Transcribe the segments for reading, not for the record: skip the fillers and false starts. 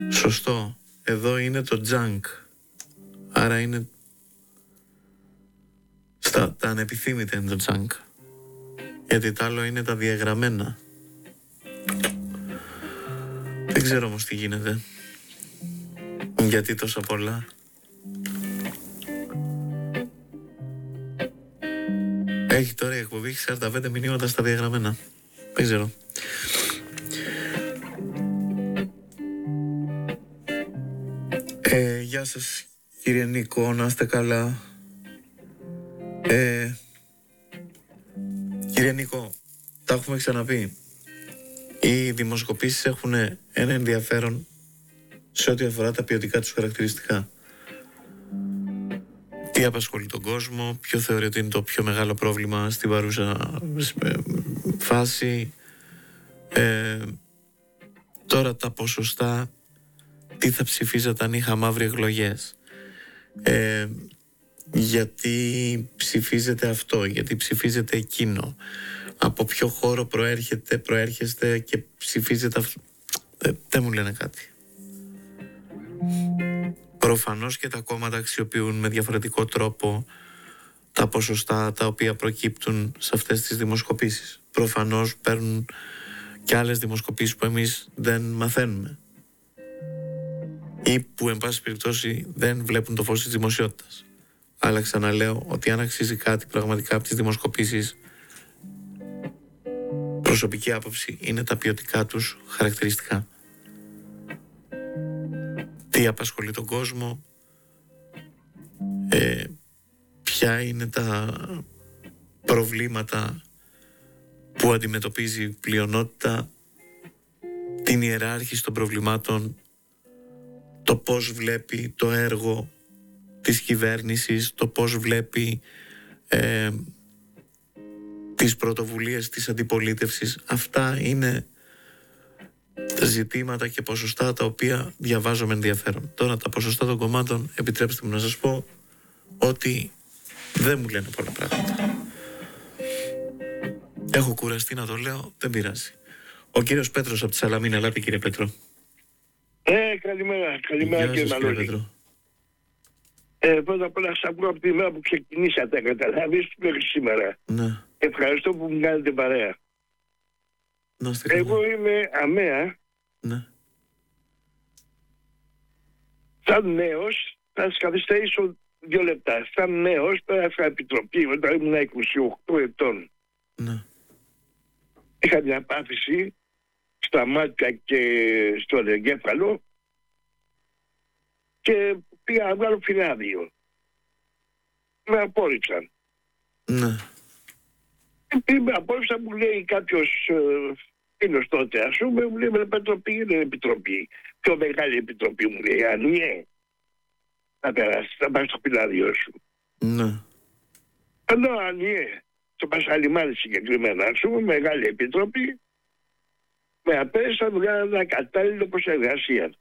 Σωστό. Εδώ είναι το junk. Άρα είναι τα ανεπιθύμητα είναι το junk. Γιατί το άλλο είναι τα διαγραμμένα. Δεν ξέρω όμως τι γίνεται. Γιατί τόσα πολλά. Έχει τώρα η εκπομπή 45 μηνύματα στα διαγραμμένα. Δεν ξέρω. Γεια σας κύριε Νίκο, να είστε καλά. Κύριε Νίκο, τα έχουμε ξαναπεί. Οι δημοσκοπήσεις έχουν ένα ενδιαφέρον σε ό,τι αφορά τα ποιοτικά τους χαρακτηριστικά. Τι απασχολεί τον κόσμο, ποιο θεωρεί ότι είναι το πιο μεγάλο πρόβλημα στην παρούσα φάση. Τώρα τα ποσοστά, τι θα ψηφίζατε αν είχαμε αύριο εκλογές. Γιατί ψηφίζετε αυτό, γιατί ψηφίζετε εκείνο. Από ποιο χώρο προέρχεστε και ψηφίζετε αυτό. Δεν μου λένε κάτι. Προφανώς και τα κόμματα αξιοποιούν με διαφορετικό τρόπο τα ποσοστά τα οποία προκύπτουν σε αυτές τις δημοσκοπήσεις. Προφανώς παίρνουν και άλλες δημοσκοπήσεις που εμείς δεν μαθαίνουμε ή που εν πάση περιπτώσει δεν βλέπουν το φως της δημοσιότητας. Αλλά ξαναλέω ότι αν αξίζει κάτι πραγματικά από τις δημοσκοπήσεις, προσωπική άποψη είναι τα ποιοτικά τους χαρακτηριστικά. Τι απασχολεί τον κόσμο, ποια είναι τα προβλήματα που αντιμετωπίζει η πλειονότητα, την ιεράρχηση των προβλημάτων, το πώς βλέπει το έργο της κυβέρνησης, το πώς βλέπει τις πρωτοβουλίες της αντιπολίτευσης. Αυτά είναι τα ζητήματα και ποσοστά τα οποία διαβάζω με ενδιαφέρον. Τώρα τα ποσοστά των κομμάτων, επιτρέψτε μου να σας πω ότι δεν μου λένε πολλά πράγματα. Έχω κουραστεί να το λέω, δεν πειράζει. Ο κύριος Πέτρος από τη Σαλαμίνα, ελάτε κύριε Πέτρο. Καλημέρα κύριε Μανώλη. Πρώτα απ' όλα σας ακούω από τη μέρα που ξεκινήσατε, καταλάβεις, μέχρι σήμερα. Ναι. Ευχαριστώ που μου κάνετε παρέα. Εγώ είμαι αμαία. Ναι. Σαν νέος, θα σας καθυστερήσω 2 λεπτά. Σαν νέος πέρασα επιτροπή όταν ήμουν 28 ετών. Ναι. Είχα μια πάθηση στα μάτια και στο εγκέφαλο και πήγα να βγάλω φινάδιο. Με απόρριψαν. Ναι. Με απόρριψαν, μου λέει κάποιος φίλος τότε, ας πούμε, μου λέει με επιτροπή, είναι επιτροπή. Πιο μεγάλη επιτροπή, μου λέει, ανιέ. Θα περάσεις, θα πας στο φινάδιο σου. Ναι. Ενώ ανιέ, στο Πασαλιμάνι συγκεκριμένα, ας πούμε, μεγάλη επιτροπή, με απέρισαν, βγάλαν ένα κατάλληλο προς εργασία.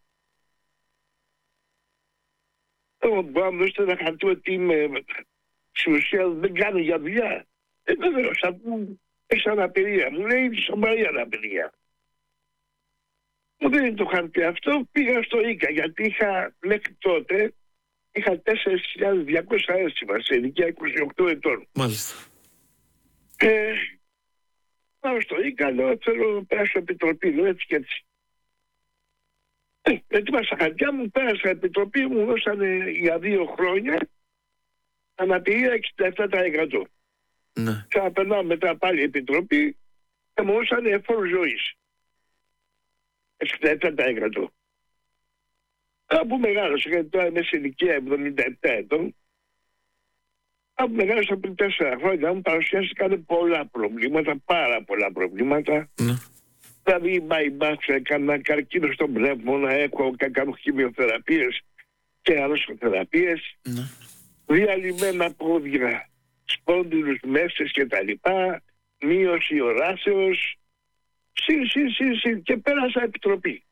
Εγώ μπορώ να μου δώσετε ένα χαρτί ότι είμαι, στην ουσία δεν κάνω για δουλειά. Βεβαίως, αφού έχεις αναπηρία, μου λέει σοβαρή αναπηρία. Μου δίνει το χαρτί αυτό, πήγα στο ΙΚΑ, γιατί είχα μέχρι τότε, είχα 4.200 αίσθημα σε ηλικία 28 ετών. Μάλιστα. Πάω στο ΙΚΑ, λέω θέλω να περάσω επιτροπή, λέω έτσι και έτσι. Ετοίμασα χαρτιά μου, πέρασα επιτροπή, μου δώσανε για 2 χρόνια αναπηρία 67%. Ναι. Ξαναπερνάω μετά πάλι επιτροπή και μου δώσανε φόρου ζωής. 67%. Από μεγάλωσα, γιατί τώρα είμαι σε ηλικία 77 ετών, από μεγάλωσα πριν 4 χρόνια μου παρουσιάστηκαν πολλά προβλήματα, πάρα πολλά προβλήματα. Ναι. Δηλαδή, έκανα καρκίνο στον πνεύμονα, έχω κάνω χημειοθεραπείες και αρρωστοθεραπείες, Ναι. διαλυμένα πόδια, σπόντιλους μέσες και τα λοιπά, μείωση οράσεως, συν και πέρασα επιτροπή.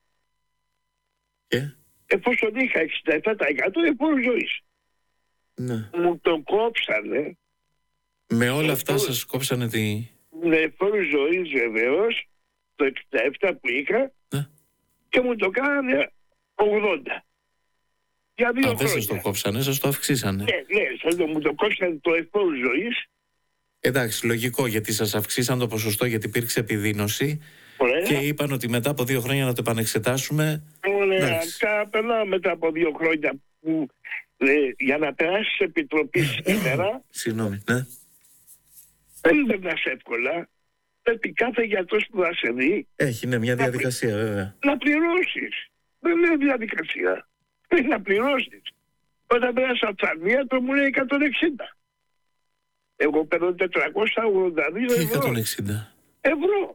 Εφόσον είχα 67% εφόρου ζωής. Ναι. Μου το κόψανε. Με όλα αυτά σας κόψανε τη... Με φόρου ζωής βεβαίως, το 67 που είχα, Ναι. και μου το κάνανε 80. Για 2 χρόνια. Δεν σας το κόψανε, σας το αυξήσανε. Ναι, μου το κόψανε το εφόρου ζωής. Εντάξει, λογικό, γιατί σας αυξήσαν το ποσοστό, γιατί υπήρξε επιδείνωση. Ωραία. Και είπαν ότι μετά από 2 χρόνια να το επανεξετάσουμε. Ωραία. Περνάω μετά από 2 χρόνια που για να περάσεις επιτροπή σήμερα. Συγγνώμη, ναι. Δεν περνάς εύκολα. Πρέπει κάθε γιατρός που θα σε δει. Έχει, ναι, μια διαδικασία, βέβαια. Να πληρώσεις. Δεν είναι διαδικασία. Πρέπει να πληρώσεις. Όταν πέρασα οφθαλμίατρο μου λέει 160. Εγώ παίρνω 482 Και ευρώ. 160. Ευρώ.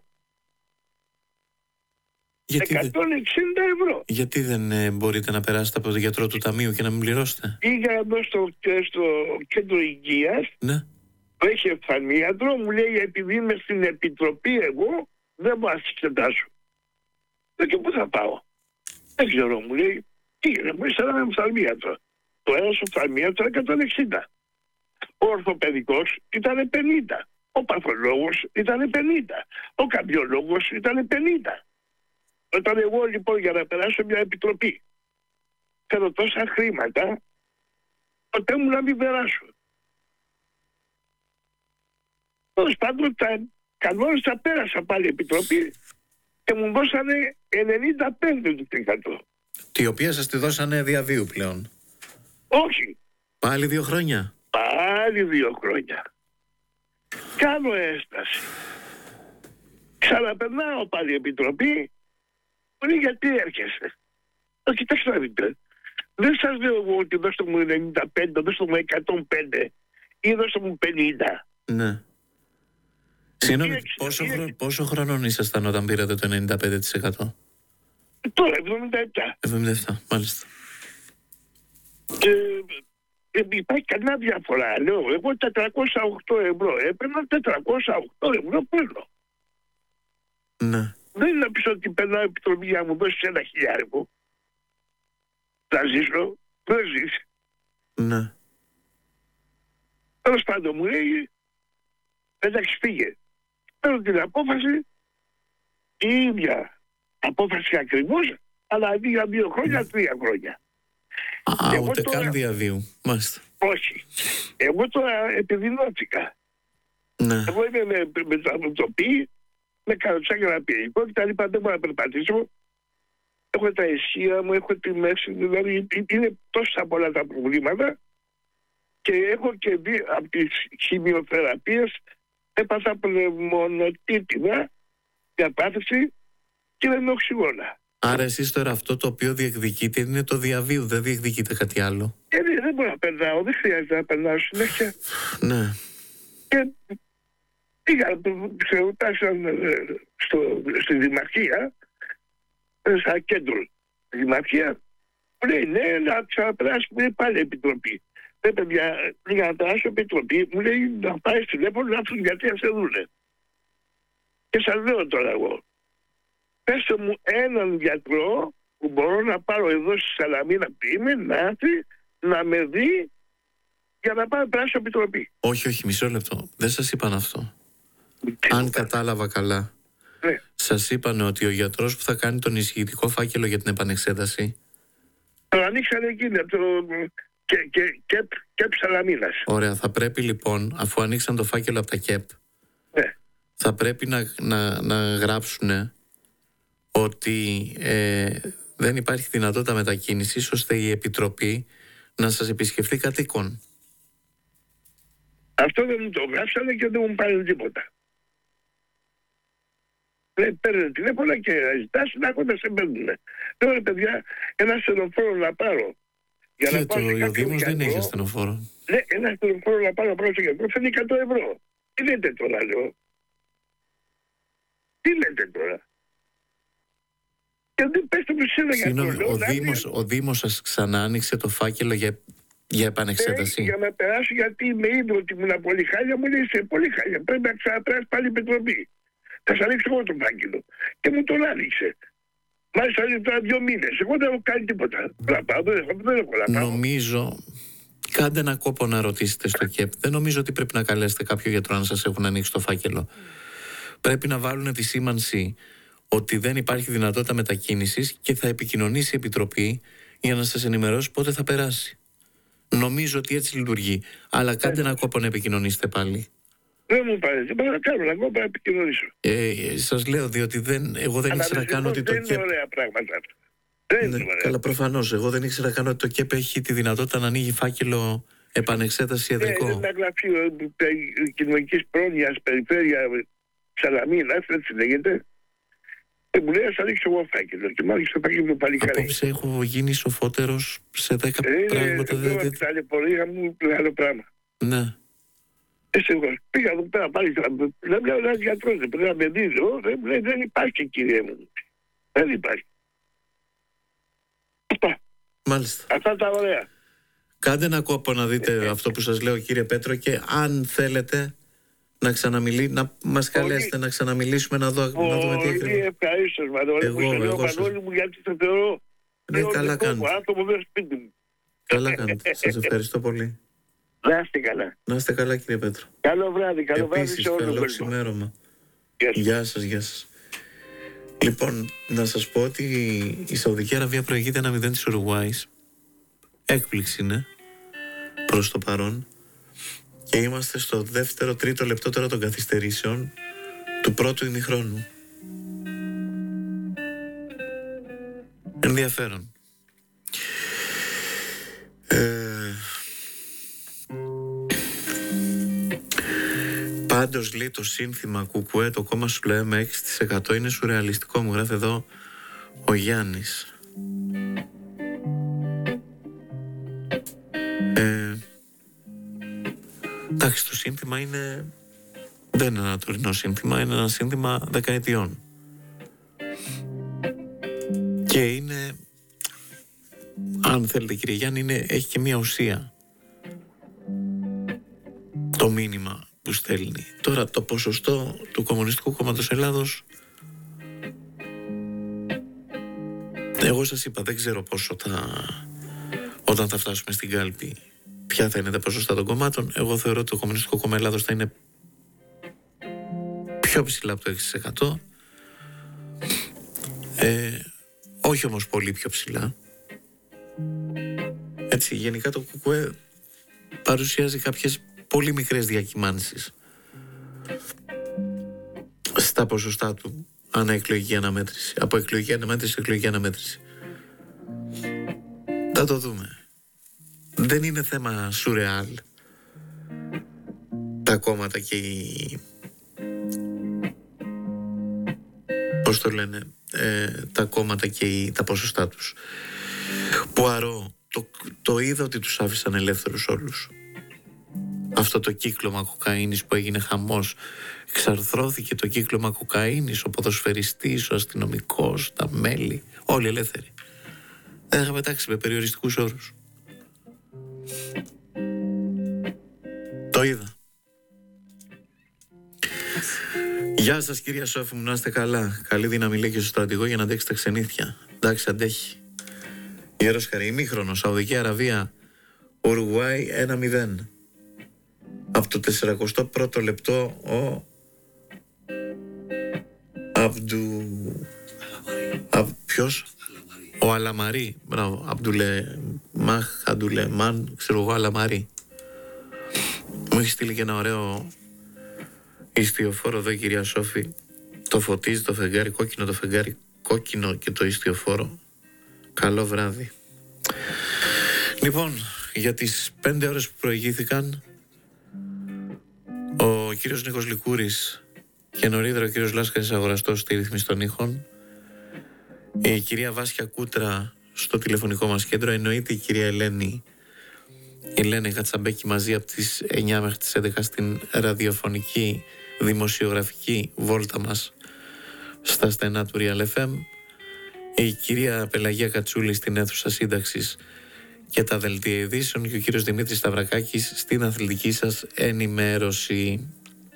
Γιατί 160 ευρώ. Γιατί δεν μπορείτε να περάσετε από τον γιατρό του ταμείου και να μην πληρώσετε? Πήγα εδώ στο κέντρο υγείας. Ναι. Έχει οφθαλμίατρο, μου λέει επειδή είμαι στην επιτροπή εγώ δεν μπορώ να σας εξετάσω. Και πού θα πάω? Δεν ξέρω, μου λέει. Πήγαινε, μου είσαι ένα οφθαλμίατρο. Το ένας οφθαλμίατρο 160. Ο ορθοπαιδικός ήταν 50. Ο παθολόγος ήταν 50. Ο καρδιολόγος ήταν 50. Όταν εγώ λοιπόν για να περάσω μια επιτροπή θέλω τόσα χρήματα, ποτέ μου να μην περάσω. Τέλος πάντων, τα κανόνες τα πέρασα πάλι επιτροπή και μου δώσανε 95%. Τη οποία σας τη δώσανε διαβίου πλέον? Όχι. Πάλι 2 χρόνια? Πάλι 2 χρόνια. Κάνω έσταση. Ξαναπερνάω πάλι επιτροπή. Μου λέει γιατί έρχεσαι? Κοιτάξτε να δείτε. Δεν σας λέω εγώ ότι δώστε μου 95, δώστε μου 105 ή δώστε μου 50. Ναι. Συγγνώμη, πόσο χρονών ήσασταν όταν πήρατε το 95%? Τώρα 77. 77, μάλιστα. Υπάρχει κανένα διαφορά. Λέω, εγώ 408 ευρώ έπαιρνα, 408 ευρώ παίρνω. Ναι. Δεν είναι να πεις ότι περνάω επιτροπή για να μου δώσεις 1.000. Θα ζήσω, δεν ζεις. Ναι. Τέλος πάντων μου λέει, εντάξει φύγε. Παίρνω την απόφαση, η ίδια απόφαση ακριβώς, αλλά αντί για 2 χρόνια, 3 χρόνια. Ούτε τώρα... καν διαβίου. Μάλιστα. Όχι. Εγώ τώρα επιδεινώθηκα. Ναι. Εγώ είμαι με το αμβλωτοπή, με καροτσάκια να πειρικό και τα λοιπά, δεν μπορώ να περπατήσω. Έχω τα ισχύα μου, έχω τη μέση, δηλαδή είναι τόσα πολλά τα προβλήματα και έχω και δει από τις χημειοθεραπείες έπαθα πνευμονοτίτιδα, διαπάθηση και δεν με οξυγόνα. Άρα εσείς τώρα αυτό το οποίο διεκδικείτε είναι το διαβίου, δεν διεκδικείτε κάτι άλλο? Δεν μπορώ να περνάω, δεν χρειάζεται να περνάω συνέχεια. Ναι. Και πήγα, στη Δημαρχία, στα κέντρο Δημαρχία, μου λέει ναι, να ξαναπεράσουμε πάλι επιτροπή. Παιδιά, για να περάσω επιτροπή, μου λέει να πάει τηλέφωνο να έρθουν γιατί να σε δούνε. Και σας λέω τώρα εγώ, πέστε μου έναν γιατρό που μπορώ να πάρω εδώ στη Σαλαμίνα που είμαι, να έρθει να με δει για να πάω περάσω επιτροπή. Όχι, μισό λεπτό. Δεν σας είπαν αυτό. Αν κατάλαβα καλά, ναι. Σας είπαν ότι ο γιατρός που θα κάνει τον εισηγητικό φάκελο για την επανεξέταση. Το ανοίξανε εκείνοι από το ΚΕΠ Σαλαμίνας. Ωραία, θα πρέπει λοιπόν, αφού ανοίξαν το φάκελο από τα ΚΕΠ, ναι. θα πρέπει να γράψουν ότι δεν υπάρχει δυνατότητα μετακίνησης, ώστε η Επιτροπή να σας επισκεφτεί κατοίκον. Αυτό δεν μου το γράψανε και δεν μου πάρουν τίποτα. Παίρνουν τηλέφωνα και ζητάς να έχοντας σε παίρνουνε. Λέω παιδιά, ένα στενοφόρο να πάρω. Για να πάρω ο Δήμος δεν έχει στενοφόρο. Ναι, ένα στενοφόρο να πάρω πρώτο γιατρό φαίνεται 100 ευρώ. Τι λέτε τώρα, λέω. Τι λέτε τώρα. Και δεν πέστε μου σε ένα γιατρό. Ο Δήμος σας ξανά άνοιξε το φάκελο για επανεξέταση. Για να περάσω, γιατί με είδε ότι ήμουν πολύ χάλια, μου λέει είσαι πολύ χάλια. Πρέπει να ξαναπεράσει πάλι επιτροπή. Θα σας ανοίξω εγώ τον φάκελο. Και μου τον άνοιξε. Μάλιστα είναι τώρα 2 μήνες. Εγώ δεν έχω κάνει τίποτα. Δεν έχω να πάω. Νομίζω, κάντε ένα κόπο να ρωτήσετε στο ΚΕΠ. Δεν νομίζω ότι πρέπει να καλέσετε κάποιο γιατρό να σας έχουν ανοίξει το φάκελο. Πρέπει να βάλουν τη σήμανση ότι δεν υπάρχει δυνατότητα μετακίνησης και θα επικοινωνήσει η Επιτροπή για να σας ενημερώσει πότε θα περάσει. Νομίζω ότι έτσι λειτουργεί. Αλλά κάντε ένα κόπο να επικοινωνήσετε πάλι. Δεν μου πάρετε, να κάνω ένα κόπο να επικοινωνήσω. Σας λέω, διότι εγώ δεν ήξερα καν ότι το ΚΕΠ... Δεν είναι ωραία πράγματα. Ναι, καλά, προφανώς. Εγώ δεν ήξερα καν ότι το ΚΕΠ έχει τη δυνατότητα να ανοίγει φάκελο επανεξέταση ιατρικό. Είναι ένα γραφείο κοινωνικής πρόνοιας, περιφέρεια Σαλαμίνα, έτσι λέγεται. Και μου λέει, ας ανοίξω εγώ φάκελο. Και μάλιστα θα γίνει πάλι καλά. Απόψε έχω γίνει σοφότερος σε 10 πράγματα. Δεν ταλαιπωρία μου, άλλο πράγμα. Ναι. Πήγα εδώ πέρα πάλι. Δεν λέω ένας γιατρός, δεν πρέπει να με δει. Δεν υπάρχει, κύριε μου. Δεν υπάρχει. Μάλιστα. Αυτά τα ωραία. Κάντε ένα κόπο να δείτε αυτό που σας λέω, κύριε Πέτρο, και αν θέλετε να μας καλέσετε να ξαναμιλήσουμε, να δούμε τι ακριβώς. Πολύ ευχαρίστως, Μανώλη μου, γιατί το θεωρώ καλά κάνετε. άτομο μέσα σπίτι μου. Καλά κάνετε. Σας ευχαριστώ πολύ. Να είστε καλά. Να είστε καλά, κύριε Πέτρο. Καλό βράδυ, καλό βράδυ σε όλο τον κόσμο. Ξημέρωμα. Γεια σας. Λοιπόν, να σας πω ότι η Σαουδική Αραβία προηγείται 1-0 της Ουρουγουάης. Έκπληξη είναι προς το παρόν. Και είμαστε στο δεύτερο-τρίτο λεπτό τώρα των καθυστερήσεων του πρώτου ημιχρόνου. Ενδιαφέρον. Πάντως λέει το σύνθημα Κουκουέ, το κόμμα σου λέει με 6% είναι σουρεαλιστικό, μου γράφει εδώ ο Γιάννης. Εντάξει, το σύνθημα δεν είναι ένα τωρινό σύνθημα, είναι ένα σύνθημα δεκαετιών. Και είναι, αν θέλετε κύριε Γιάννη, έχει και μια ουσία το μήνυμα που στέλνει. Τώρα το ποσοστό του Κομμουνιστικού Κόμματος Ελλάδος, εγώ σας είπα, δεν ξέρω πόσο όταν θα φτάσουμε στην κάλπη ποια θα είναι τα ποσοστά των κομμάτων. Εγώ θεωρώ ότι το Κομμουνιστικό Κόμμα Ελλάδος θα είναι πιο ψηλά από το 6%. Όχι όμως πολύ πιο ψηλά. Έτσι, γενικά το ΚΚΕ παρουσιάζει κάποιες πολύ μικρές διακυμάνσεις στα ποσοστά του ανά εκλογική αναμέτρηση. Από εκλογική αναμέτρηση σε εκλογική αναμέτρηση. Θα το δούμε. Δεν είναι θέμα σουρεάλ τα κόμματα και πώς το λένε, τα κόμματα και τα ποσοστά τους. Πουαρό, το είδα ότι τους άφησαν ελεύθερους όλους. Αυτό το κύκλωμα κοκαίνης που έγινε χαμός, εξαρθρώθηκε το κύκλωμα κοκαίνης, ο ποδοσφαιριστής, ο αστυνομικός, τα μέλη, όλοι ελεύθεροι. Δεν είχαμε τάξει με περιοριστικούς όρους. Το είδα. Γεια σας κυρία Σόφη μου, να είστε καλά. Καλή δύναμη λέει και στο στρατηγό για να αντέξει τα ξενύχια. Εντάξει, αντέχει. Ιερός Χαρή, ημίχρονο, Σαουδική Αραβία, Ουρουγουάη 1-0. Από το 41ο λεπτό ο ποιος? Ο Αλαμαρί. Μπράβο, Αντουλεμάν, ξέρω εγώ, Αλαμαρί. Μου έχει στείλει και ένα ωραίο ιστιοφόρο εδώ η κυρία Σόφη. Το φωτίζει το φεγγάρι κόκκινο, το φεγγάρι κόκκινο και το ιστιοφόρο. Καλό βράδυ. Λοιπόν, για τις 5 ώρες που προηγήθηκαν, ο κύριος Νίκος Λικούρης και νωρίτερα ο κύριος Λάσκαρης Αγοραστός στη ρύθμιση των ήχων, η κυρία Βάσια Κούτρα στο τηλεφωνικό μας κέντρο, εννοείται η κυρία Ελένη Χατσαμπέκη μαζί από τις 9 μέχρι τις 11 στην ραδιοφωνική δημοσιογραφική βόλτα μας στα στενά του Real FM, η κυρία Πελαγία Κατσούλη στην αίθουσα σύνταξης και τα δελτία ειδήσεων και ο κύριος Δημήτρης Σταυρακάκης στην αθλητική σας ενημέρωση.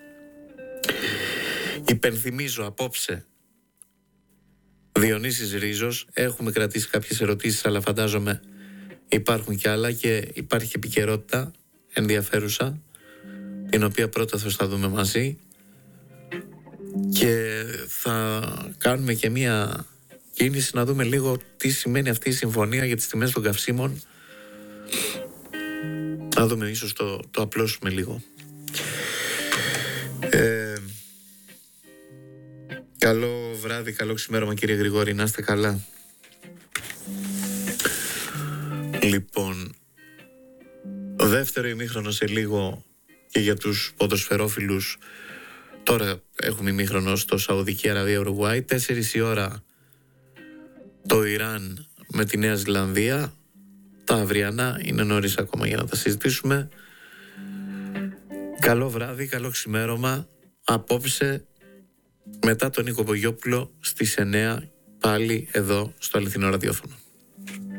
Υπενθυμίζω απόψε Διονύσης Ρίζος, έχουμε κρατήσει κάποιες ερωτήσεις αλλά φαντάζομαι υπάρχουν και άλλα και υπάρχει επικαιρότητα ενδιαφέρουσα την οποία πρώτα θα δούμε μαζί. και θα κάνουμε και μία κίνηση να δούμε λίγο τι σημαίνει αυτή η συμφωνία για τις τιμές των καυσίμων. Να δούμε, ίσως το απλώσουμε λίγο. Καλό βράδυ, καλό ξημέρωμα κύριε Γρηγόρη, να είστε καλά. Λοιπόν, δεύτερο ημίχρονο σε λίγο και για τους ποδοσφαιρόφιλους. Τώρα έχουμε ημίχρονο στο Σαουδική Αραβία Ουρουγουάη. 4 η ώρα το Ιράν με τη Νέα Ζηλανδία. Τα αυριανά είναι νωρίς ακόμα για να τα συζητήσουμε. Καλό βράδυ, καλό ξημέρωμα. Απόψε μετά τον Νίκο Πογιόπουλο στις 9 πάλι εδώ στο Αληθινό Ραδιόφωνο.